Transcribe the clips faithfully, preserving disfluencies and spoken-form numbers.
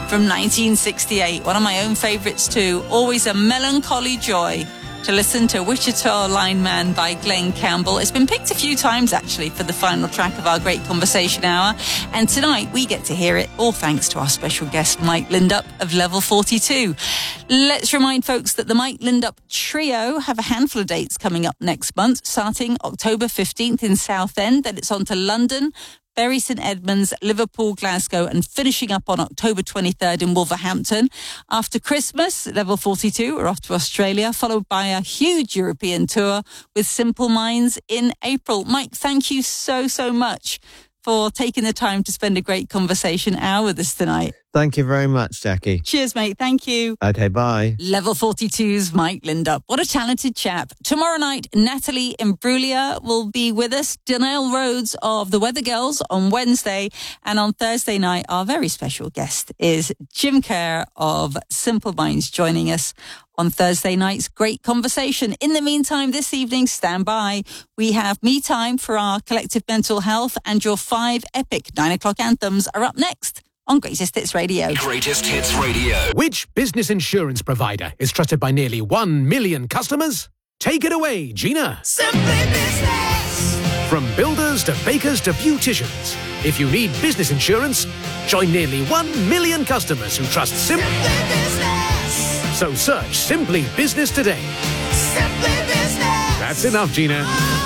from nineteen sixty-eight. One of my own favourites too. Always a melancholy joy to listen to Wichita Lineman by Glenn Campbell. It's been picked a few times, actually, for the final track of our Great Conversation Hour. And tonight, we get to hear it, all thanks to our special guest, Mike Lindup of Level forty-two. Let's remind folks that the Mike Lindup Trio have a handful of dates coming up next month, starting October fifteenth in Southend. Then it's on to London, Bury St Edmunds, Liverpool, Glasgow, and finishing up on October twenty-third in Wolverhampton. After Christmas, Level forty-two are off to Australia, followed by a huge European tour with Simple Minds in April. Mike, thank you so, so much for taking the time to spend a Great Conversation Hour with us tonight. Thank you very much, Jackie. Cheers, mate. Thank you. Okay, bye. Level forty-two's Mike Lindup. What a talented chap. Tomorrow night, Natalie Imbruglia will be with us. Donnell Rhodes of the Weather Girls on Wednesday. And on Thursday night, our very special guest is Jim Kerr of Simple Minds joining us on Thursday night's Great Conversation. In the meantime, this evening, stand by. We have Me Time for our collective mental health, and your five epic nine o'clock anthems are up next on Greatest Hits Radio. Greatest Hits Radio. Which business insurance provider is trusted by nearly one million customers? Take it away, Gina. Simply Business. From builders to bakers to beauticians, if you need business insurance, join nearly one million customers who trust Sim- Simply Business. So search Simply Business today. Simply Business. That's enough, Gina.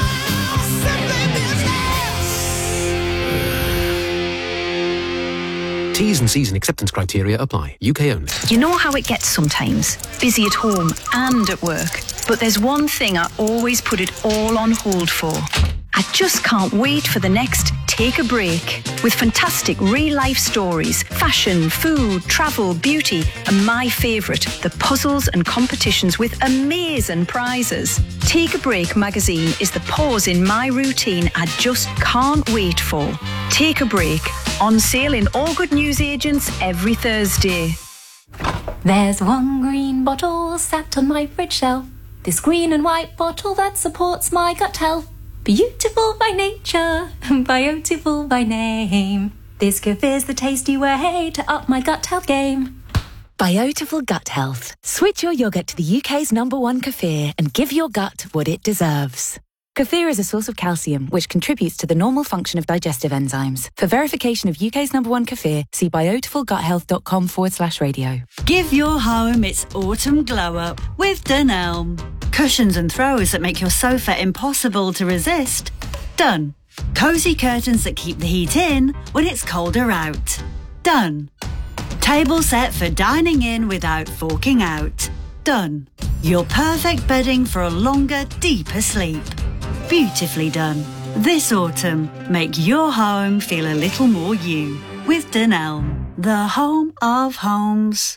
T's and C's and acceptance criteria apply. U K only. You know how it gets sometimes? Busy at home and at work. But there's one thing I always put it all on hold for. I just can't wait for the next Take a Break. With fantastic real-life stories, fashion, food, travel, beauty, and my favourite, the puzzles and competitions with amazing prizes. Take a Break magazine is the pause in my routine I just can't wait for. Take a Break. On sale in all good newsagents every Thursday. There's one green bottle sat on my fridge shelf. This green and white bottle that supports my gut health. Beautiful by nature, beautiful by name. This Kefir's the tasty way to up my gut health game. Biotiful Gut Health. Switch your yoghurt to the U K's number one kefir and give your gut what it deserves. Kefir is a source of calcium, which contributes to the normal function of digestive enzymes. For verification of U K's number one kefir, see biotifulguthealth.com forward slash radio. Give your home its autumn glow up with Dunelm. Cushions and throws that make your sofa impossible to resist. Done. Cosy curtains that keep the heat in when it's colder out. Done. Table set for dining in without forking out. Done. Your perfect bedding for a longer, deeper sleep. Beautifully done. This autumn, make your home feel a little more you with Dunelm, the home of homes.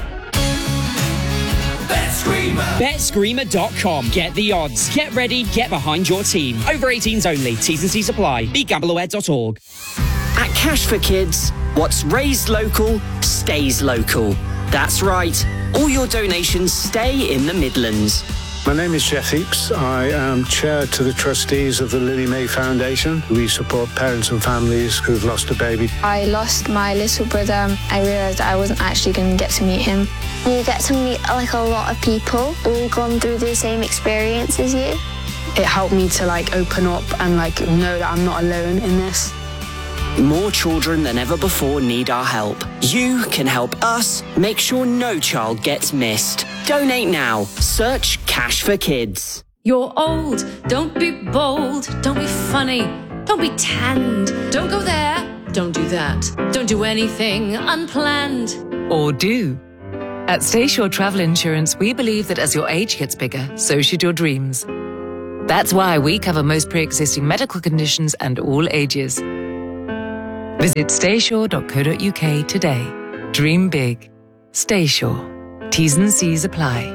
BetScreamer. Bet Screamer dot com. Get the odds. Get ready. Get behind your team. Over eighteens only. T's and C's apply. be gamble aware dot org. At Cash for Kids, what's raised local stays local. That's right. All your donations stay in the Midlands. My name is Jeff Heaps. I am chair to the trustees of the Lily May Foundation. We support parents and families who've lost a baby. I lost my little brother. I realised I wasn't actually going to get to meet him. You get to meet like a lot of people all gone through the same experience as you. It helped me to like open up and like know that I'm not alone in this. More children than ever before need our help. You can help us make sure no child gets missed. Donate now. Search Cash for Kids. You're old. Don't be bold. Don't be funny. Don't be tanned. Don't go there. Don't do that. Don't do anything unplanned. Or do. At Stayshore Travel Insurance, we believe that as your age gets bigger, so should your dreams. That's why we cover most pre-existing medical conditions and all ages. Visit stayshore dot co dot uk today. Dream big. Stayshore. T's and C's apply.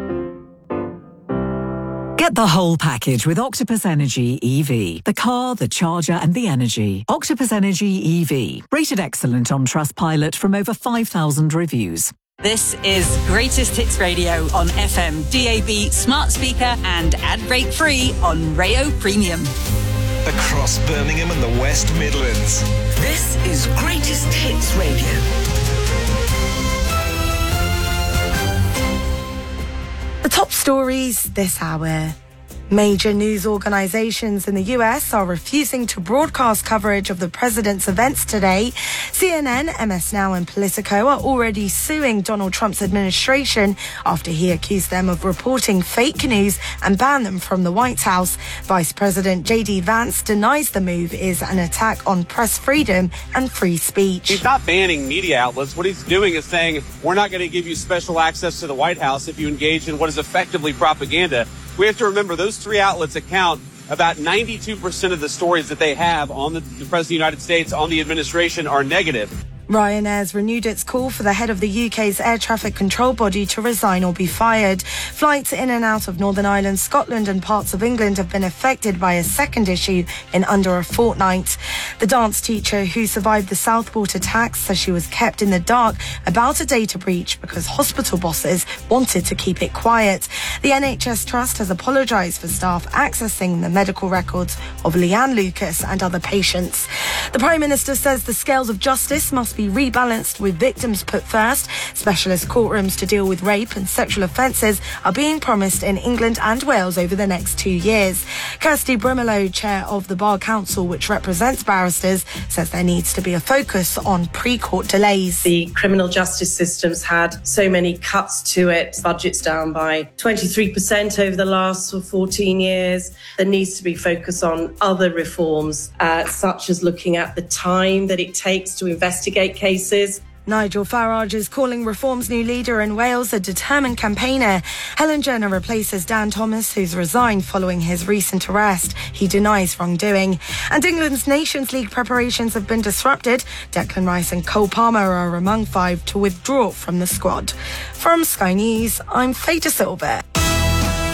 Get the whole package with Octopus Energy E V. The car, the charger and the energy. Octopus Energy E V. Rated excellent on Trustpilot from over five thousand reviews. This is Greatest Hits Radio on F M, D A B, smart speaker and ad break free on Rayo Premium. Across Birmingham and the West Midlands. This is Greatest Hits Radio. stories this hour. Major news organizations in the U S are refusing to broadcast coverage of the president's events today. C N N, M S Now and Politico are already suing Donald Trump's administration after he accused them of reporting fake news and banned them from the White House. Vice President J D Vance denies the move is an attack on press freedom and free speech. He's not banning media outlets. What he's doing is saying, we're not going to give you special access to the White House if you engage in what is effectively propaganda. We have to remember those three outlets account about ninety-two percent of the stories that they have on the, the President of the United States, on the administration, are negative. Ryanair's renewed its call for the head of the U K's air traffic control body to resign or be fired. Flights in and out of Northern Ireland, Scotland and parts of England have been affected by a second issue in under a fortnight. The dance teacher who survived the Southport attacks says she was kept in the dark about a data breach because hospital bosses wanted to keep it quiet. The N H S Trust has apologised for staff accessing the medical records of Leanne Lucas and other patients. The Prime Minister says the scales of justice must be rebalanced with victims put first. Specialist courtrooms to deal with rape and sexual offences are being promised in England and Wales over the next two years. Kirsty Brimelow, chair of the Bar Council, which represents barristers, says there needs to be a focus on pre-court delays. The criminal justice system's had so many cuts to it. Budget's down by twenty-three percent over the last fourteen years. There needs to be focus on other reforms, uh, such as looking at the time that it takes to investigate cases. Nigel Farage is calling Reform's new leader in Wales a determined campaigner. Helen Jenner replaces Dan Thomas, who's resigned following his recent arrest. He denies wrongdoing. And England's Nations League preparations have been disrupted. Declan Rice and Cole Palmer are among five to withdraw from the squad. From Sky News, I'm Faye De Silva.